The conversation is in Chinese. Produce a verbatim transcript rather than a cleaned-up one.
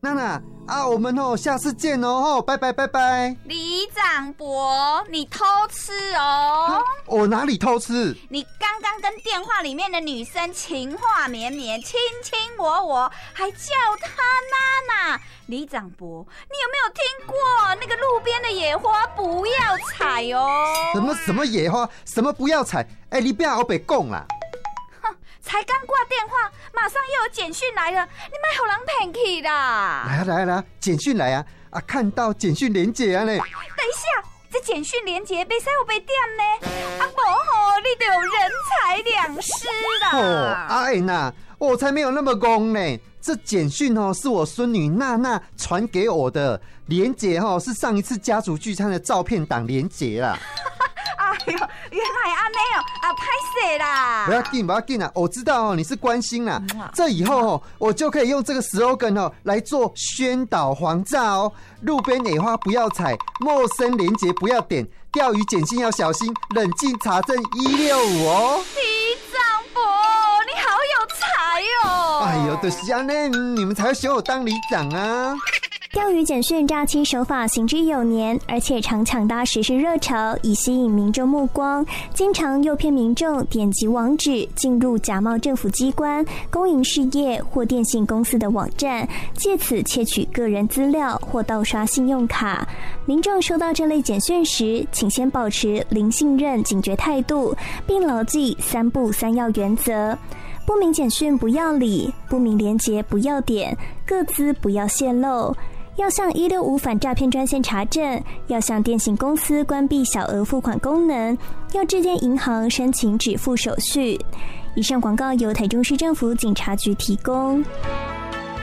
娜娜啊，我们哦下次见哦，拜拜拜拜。 李长伯，你偷吃哦？ 我哪里偷吃？ 你刚刚跟电话里面的女生情话绵绵，卿卿我我，还叫她娜娜。李长伯，你有没有听过那个路边的野花不要采哦？ 什么什么野花？什么不要采？哎、欸，你不要后北讲啦！ 哼，才刚挂电话，马上又有简讯来了，你别让人骗去啦！ 来啊来啊来啊，简讯来啊！啊，看到简讯连结啊呢！ 等一下，这简讯连结别使有被点呢？啊不吼，你就有人财两失啦！ 哦，阿恩呐，我才没有那么公呢。这简讯哦，是我孙女娜娜传给我的，连结哦是上一次家族聚餐的照片档连结啦。 哎呦，原来安尼哦，啊，拍摄啦！ 不要紧，不要紧啊！我知道哦，你是关心啦。这以后哦，我就可以用这个 slogan 哦来做宣导黄炸哦。路边野花不要采，陌生连结不要点，钓鱼简讯要小心，冷静查证一六五哦。 李长伯，你好有才哦！ 哎呦，就是这样呢，你们才会选我当里长啊！ 钓鱼简讯诈欺手法行之有年，而且常抢搭时事热潮，以吸引民众目光，经常诱骗民众点击网址进入假冒政府机关、公营事业或电信公司的网站，借此窃取个人资料或盗刷信用卡。民众收到这类简讯时，请先保持零信任警觉态度，并牢记三不三要原则：不明简讯不要理，不明连结不要点，个资不要泄露。要向一六五反诈骗专线查证，要向电信公司关闭小额付款功能，要致电银行申请止付手续。以上广告由台中市政府警察局提供。